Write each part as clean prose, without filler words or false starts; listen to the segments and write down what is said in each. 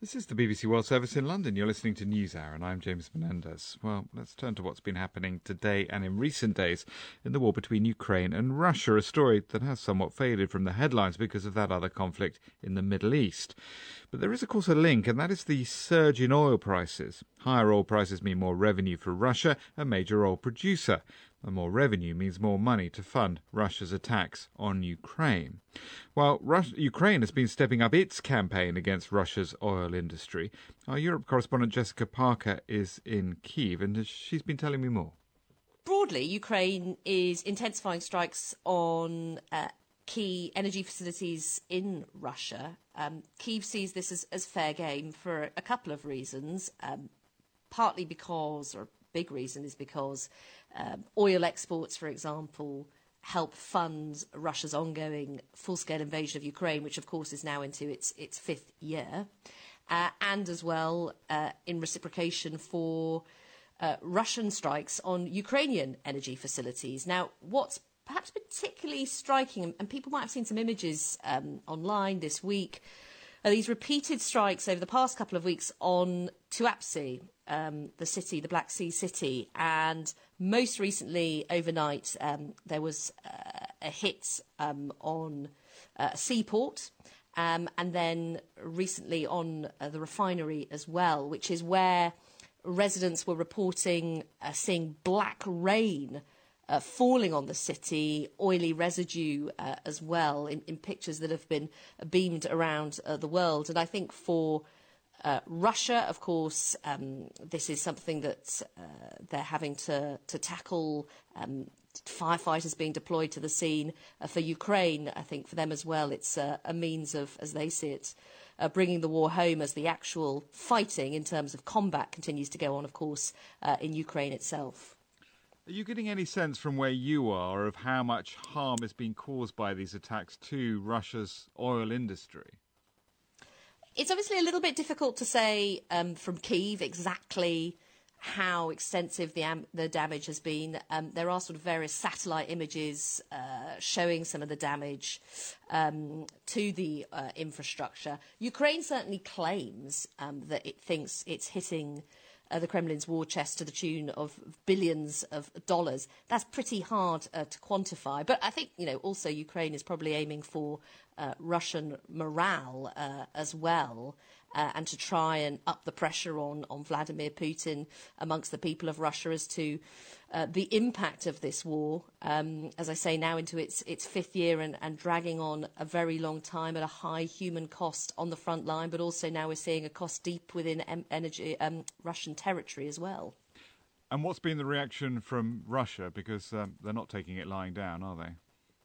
This is the BBC World Service in London. You're listening to NewsHour, and I'm James Menendez. Well, let's turn to what's been happening today and in recent days in the war between Ukraine and Russia, a story that has somewhat faded from the headlines because of that other conflict in the Middle East. But there is, of course, a link, and that is the surge in oil prices. Higher oil prices mean more revenue for Russia, a major oil producer. And more revenue means more money to fund Russia's attacks on Ukraine. While Ukraine has been stepping up its campaign against Russia's oil industry, our Europe correspondent Jessica Parker is in Kyiv, and she's been telling me more. Broadly, Ukraine is intensifying strikes on key energy facilities in Russia. Kyiv sees this as fair game for a couple of reasons, partly because, or a big reason is because oil exports, for example, help fund Russia's ongoing full-scale invasion of Ukraine, which, of course, is now into its fifth year, and as well in reciprocation for Russian strikes on Ukrainian energy facilities. Now, what's perhaps particularly striking, and people might have seen some images online this week, are these repeated strikes over the past couple of weeks on Tuapse, the city, the Black Sea city, and most recently overnight there was a hit on a seaport, and then recently on the refinery as well, which is where residents were reporting seeing black rain falling on the city, oily residue as well, in pictures that have been beamed around the world. And I think for Russia, of course, this is something that they're having to tackle. Firefighters being deployed to the scene. For Ukraine, I think for them as well, it's a means of, as they see it, bringing the war home as the actual fighting in terms of combat continues to go on, of course, in Ukraine itself. Are you getting any sense from where you are of how much harm is being caused by these attacks to Russia's oil industry? It's obviously a little bit difficult to say from Kyiv exactly how extensive the damage has been. There are sort of various satellite images showing some of the damage to the infrastructure. Ukraine certainly claims that it thinks it's hitting the Kremlin's war chest to the tune of billions of dollars. That's pretty hard to quantify. But I think, also Ukraine is probably aiming for Russian morale as well, and to try and up the pressure on Vladimir Putin amongst the people of Russia as to the impact of this war, as I say, now into its fifth year and dragging on a very long time at a high human cost on the front line, but also now we're seeing a cost deep within Russian territory as well. And what's been the reaction from Russia? Because they're not taking it lying down, are they?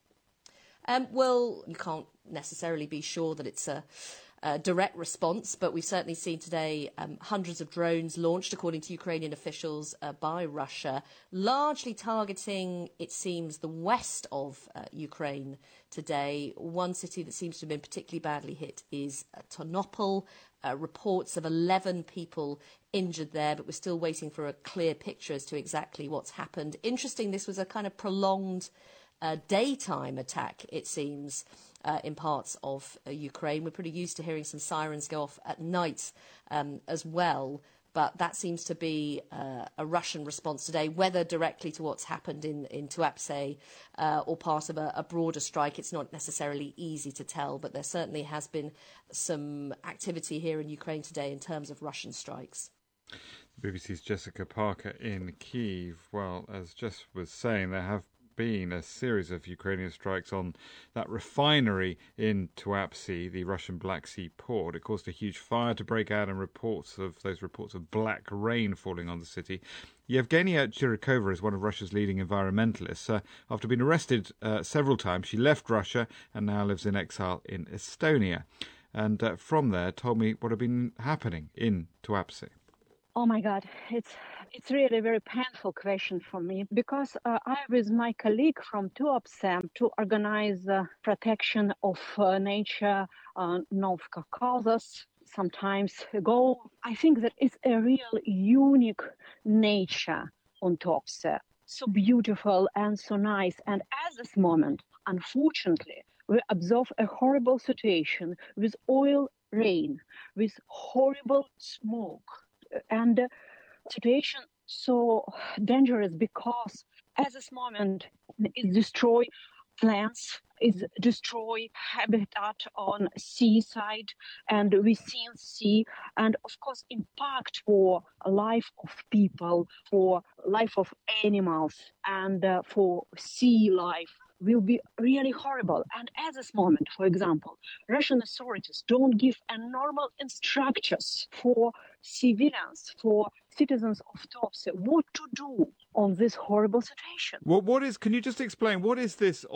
Well, you can't necessarily be sure that it's a direct response, but we've certainly seen today hundreds of drones launched, according to Ukrainian officials, by Russia, largely targeting, it seems, the west of Ukraine today. One city that seems to have been particularly badly hit is Ternopil. Reports of 11 people injured there, but we're still waiting for a clear picture as to exactly what's happened. Interesting, this was a kind of prolonged daytime attack, it seems, in parts of Ukraine. We're pretty used to hearing some sirens go off at night as well, but that seems to be a Russian response today, whether directly to what's happened in Tuapse or part of a broader strike. It's not necessarily easy to tell, but there certainly has been some activity here in Ukraine today in terms of Russian strikes. The BBC's Jessica Parker in Kyiv. Well, as Jess was saying, there have been a series of Ukrainian strikes on that refinery in Tuapse, the Russian Black Sea port. It caused a huge fire to break out, and reports of black rain falling on the city. Yevgenia Chirikova is one of Russia's leading environmentalists. After being arrested several times, she left Russia and now lives in exile in Estonia. And from there, told me what had been happening in Tuapse. Oh my God, it's really a very painful question for me, because I, with my colleague from Tuapse, to organize protection of nature North Caucasus sometimes ago. I think that it's a real unique nature on Tuapse, so beautiful and so nice. And at this moment, unfortunately, we observe a horrible situation with oil rain, with horrible smoke, and situation so dangerous because at this moment it destroys plants, it destroy habitat on seaside and within sea, and of course impact for life of people, for life of animals, and for sea life will be really horrible. And at this moment, for example, Russian authorities don't give a normal instructions for civilians, for citizens of Tuapse, what to do on this horrible situation. Well, can you just explain, what is this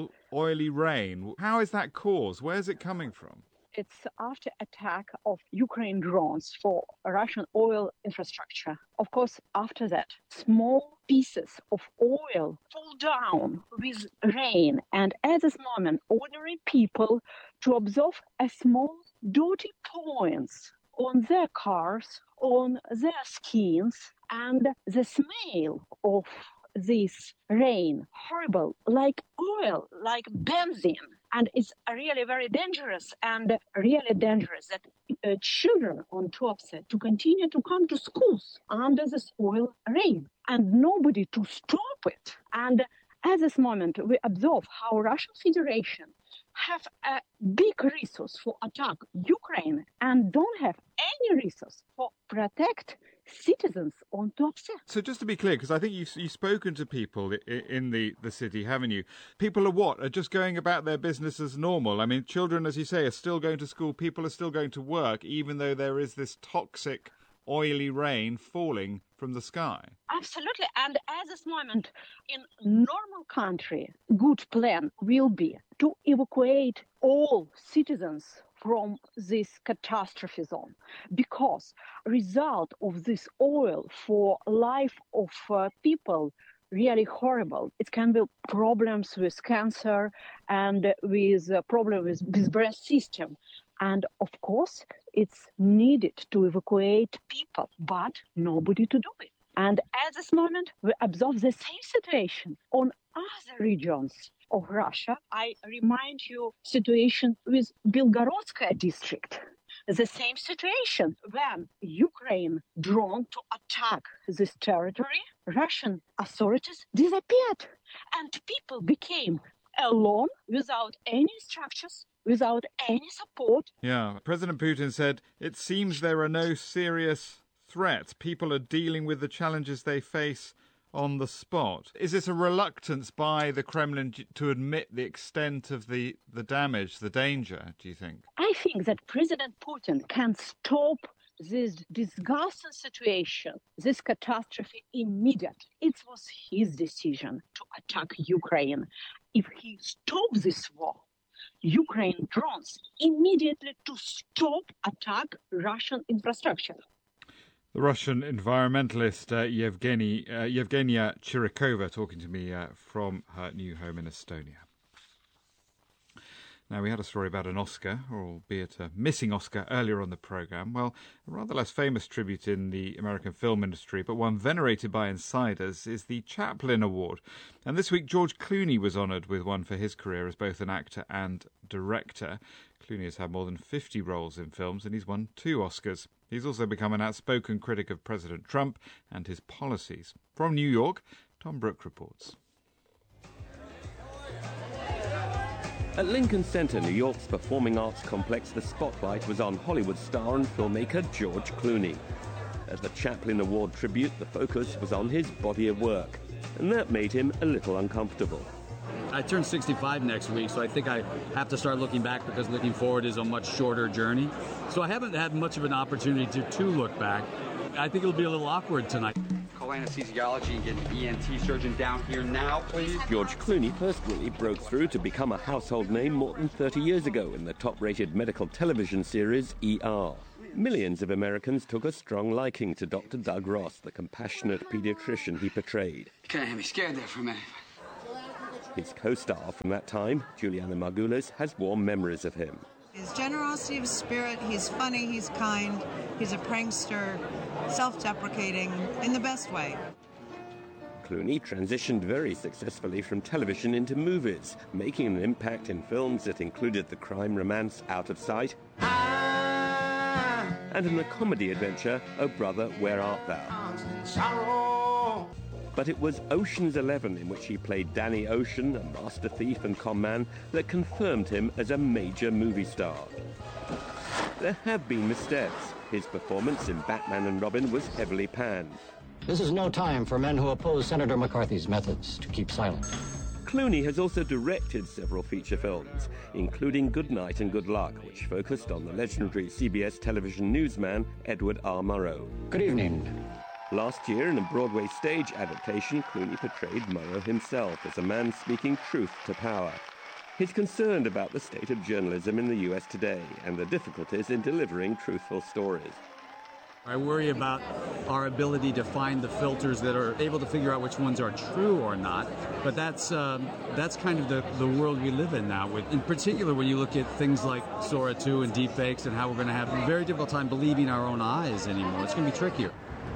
oily rain? How is that caused? Where's it coming from? It's after attack of Ukraine drones for Russian oil infrastructure. Of course, after that, small pieces of oil fall down with rain. And at this moment, ordinary people to observe a small dirty points on their cars, on their skins, and the smell of this rain, horrible, like oil, like benzene. And it's really very dangerous, and really dangerous that children on Tuapse to continue to come to schools under this oil rain, and nobody to stop it. And at this moment, we observe how Russian Federation have a big resource for attack Ukraine and don't have any resource for protect citizens on Tuapse. So just to be clear, because I think you've spoken to people in the city, haven't you? People are just going about their business as normal. I mean, children, as you say, are still going to school. People are still going to work, even though there is this toxic, oily rain falling from the sky. Absolutely. And at this moment, in normal country, good plan will be to evacuate all citizens from this catastrophe zone, because result of this oil for life of people really horrible. It can be problems with cancer and with problems with breast system. And of course, it's needed to evacuate people, but nobody to do it. And at this moment, we observe the same situation on other regions of Russia. I remind you situation with Belgorodskaya district. The same situation when Ukraine drone to attack this territory, Russian authorities disappeared and people became alone without any structures, without any support. Yeah, President Putin said, it seems there are no serious threats. People are dealing with the challenges they face on the spot. Is this a reluctance by the Kremlin to admit the extent of the damage, the danger, do you think? I think that President Putin can stop this disgusting situation, this catastrophe immediately. It was his decision to attack Ukraine. If he stops this war, Ukraine drones immediately to stop attack Russian infrastructure. The Russian environmentalist Yevgenia Chirikova talking to me from her new home in Estonia. Now, we had a story about an Oscar, or albeit a missing Oscar, earlier on the programme. Well, a rather less famous tribute in the American film industry, but one venerated by insiders, is the Chaplin Award. And this week, George Clooney was honoured with one for his career as both an actor and director. Clooney has had more than 50 roles in films, and he's won 2 Oscars. He's also become an outspoken critic of President Trump and his policies. From New York, Tom Brooke reports. At Lincoln Center, New York's performing arts complex, the spotlight was on Hollywood star and filmmaker George Clooney. As the Chaplin Award tribute, the focus was on his body of work, and that made him a little uncomfortable. I turn 65 next week, so I think I have to start looking back, because looking forward is a much shorter journey. So I haven't had much of an opportunity to look back. I think it'll be a little awkward tonight. Call anesthesiology and get an ENT surgeon down here now, please. George Clooney first really broke through to become a household name more than 30 years ago in the top-rated medical television series ER. Millions of Americans took a strong liking to Dr. Doug Ross, the compassionate pediatrician he portrayed. You kind of had me scared there for a minute. His co-star from that time, Juliana Margulies, has warm memories of him. His generosity of spirit, he's funny, he's kind, he's a prankster, self-deprecating, in the best way. Clooney transitioned very successfully from television into movies, making an impact in films that included the crime romance Out of Sight and in the comedy adventure Oh Brother, Where Art Thou? But it was Ocean's 11, in which he played Danny Ocean, a master thief and con man, that confirmed him as a major movie star. There have been missteps. His performance in Batman and Robin was heavily panned. This is no time for men who oppose Senator McCarthy's methods to keep silent. Clooney has also directed several feature films, including Good Night and Good Luck, which focused on the legendary CBS television newsman Edward R. Murrow. Good evening. Last year, in a Broadway stage adaptation, Clooney portrayed Murrow himself as a man speaking truth to power. He's concerned about the state of journalism in the US today and the difficulties in delivering truthful stories. I worry about our ability to find the filters that are able to figure out which ones are true or not. But that's kind of the world we live in now. In particular, when you look at things like Sora 2 and deepfakes and how we're going to have a very difficult time believing our own eyes anymore. It's going to be trickier.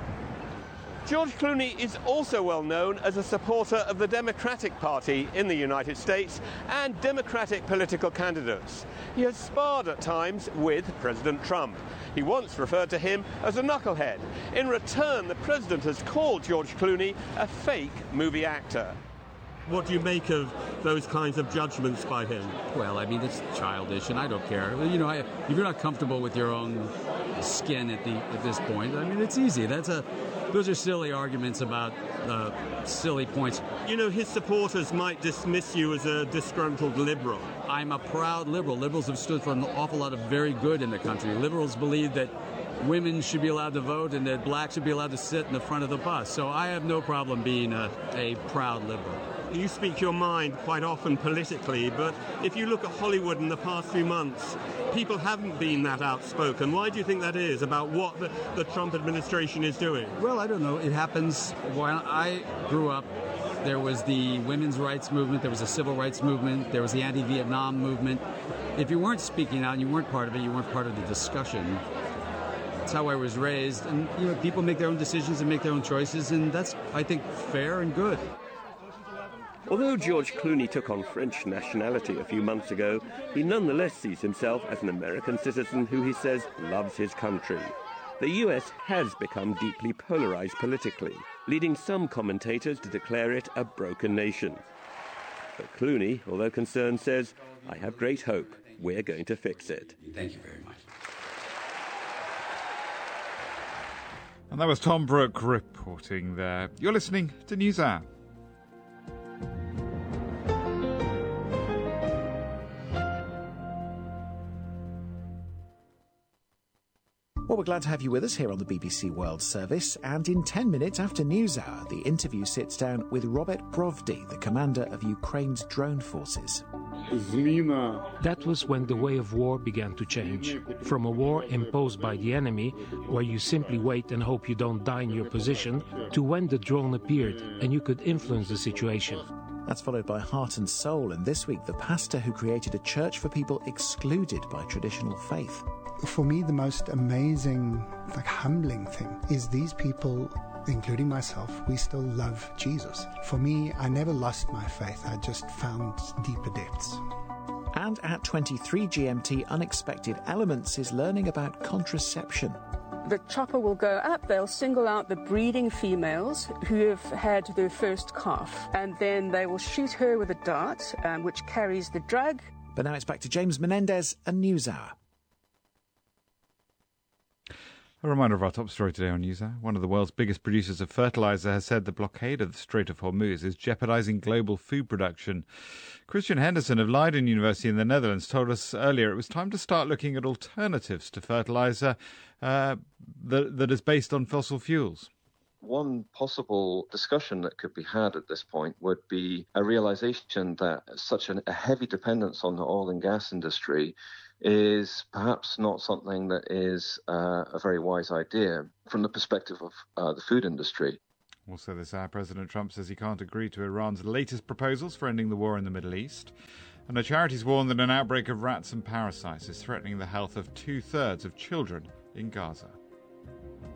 George Clooney is also well known as a supporter of the Democratic Party in the United States and Democratic political candidates. He has sparred at times with President Trump. He once referred to him as a knucklehead. In return, the president has called George Clooney a fake movie actor. What do you make of those kinds of judgments by him? Well, I mean, it's childish, and I don't care. You know, if you're not comfortable with your own skin at this point, I mean, it's easy. Those are silly arguments about silly points. You know, his supporters might dismiss you as a disgruntled liberal. I'm a proud liberal. Liberals have stood for an awful lot of very good in the country. Liberals believe that women should be allowed to vote and that blacks should be allowed to sit in the front of the bus. So I have no problem being a proud liberal. You speak your mind quite often politically, but if you look at Hollywood in the past few months, people haven't been that outspoken. Why do you think that is about what the Trump administration is doing? Well, I don't know. It happens. When I grew up, there was the women's rights movement, there was the civil rights movement, there was the anti-Vietnam movement. If you weren't speaking out and you weren't part of it, you weren't part of the discussion. That's how I was raised. And, you know, people make their own decisions and make their own choices, and that's, I think, fair and good. Although George Clooney took on French nationality a few months ago, he nonetheless sees himself as an American citizen who, he says, loves his country. The US has become deeply polarized politically, leading some commentators to declare it a broken nation. But Clooney, although concerned, says, I have great hope. We're going to fix it. Thank you very much. And that was Tom Brooke reporting there. You're listening to NewsHour. Well, we're glad to have you with us here on the BBC World Service, and in 10 minutes after NewsHour, the interview sits down with Robert Brovdy, the commander of Ukraine's drone forces. That was when the way of war began to change. From a war imposed by the enemy, where you simply wait and hope you don't die in your position, to when the drone appeared and you could influence the situation. That's followed by Heart and Soul, and this week the pastor who created a church for people excluded by traditional faith. For me, the most amazing, humbling thing is these people, including myself, we still love Jesus. For me, I never lost my faith. I just found deeper depths. And at 23 GMT, Unexpected Elements is learning about contraception. The chopper will go up, they'll single out the breeding females who have had their first calf, and then they will shoot her with a dart, which carries the drug. But now it's back to James Menendez and NewsHour. A reminder of our top story today on NewsHour. One of the world's biggest producers of fertiliser has said the blockade of the Strait of Hormuz is jeopardising global food production. Christian Henderson of Leiden University in the Netherlands told us earlier it was time to start looking at alternatives to fertiliser that is based on fossil fuels. One possible discussion that could be had at this point would be a realisation that such a heavy dependence on the oil and gas industry is perhaps not something that is a very wise idea from the perspective of the food industry. Also this hour, President Trump says he can't agree to Iran's latest proposals for ending the war in the Middle East. And the charities warn that an outbreak of rats and parasites is threatening the health of 2/3 of children in Gaza.